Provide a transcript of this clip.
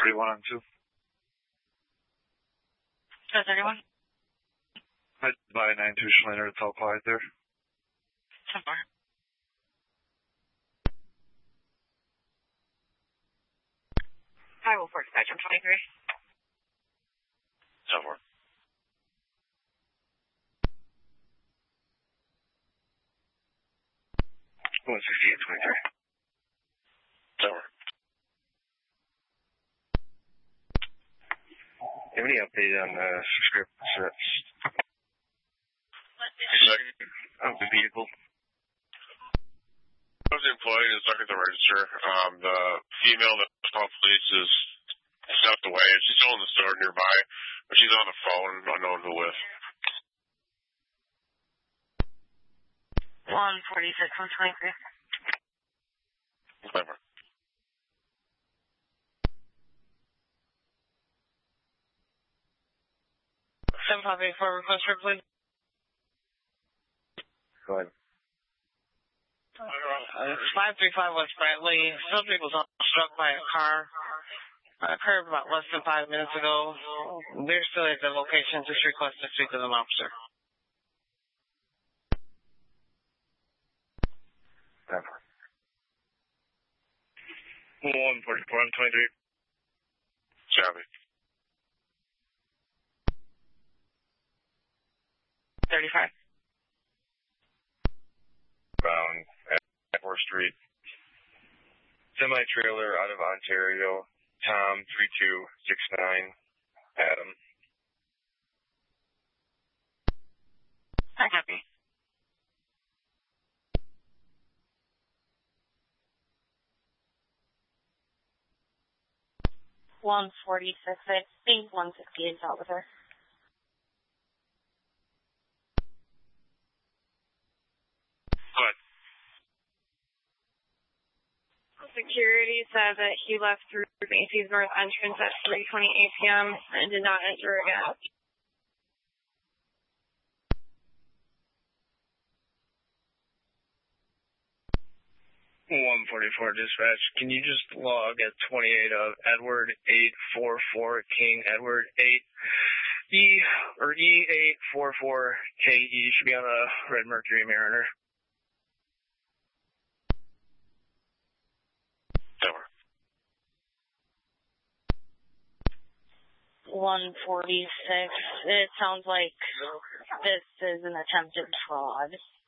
31 on 2. 31? I'd buy 9-2 Schlander. It's all quiet there. 10-4. I will force spectrum 23. 10-4. 168-23. 10-4. Have any update on the script of the vehicle? I was employed and stuck at the register. The female that called police is stepped away. She's still in the store nearby, but she's on the phone, unknown who with. 146, 123. 10-4. 7584 request for please. Go ahead. 535 West Bradley. Subject was struck by a car. Occurred about less than 5 minutes ago. We're still at the location. Just request to speak with an officer. 144 on 23. Copy. 35. Bound at 4th Street. Semi-trailer out of Ontario. Tom 3269. Adam. I copy. One 46, 168 officer. Security said that he left through Macy's North entrance at 3:28 p.m. and did not enter again. One 144 dispatch. Can you just log at 28 of Edward 844 King Edward 8 E844KE should be on the Red Mercury Mariner. 146. It sounds like this is an attempted fraud.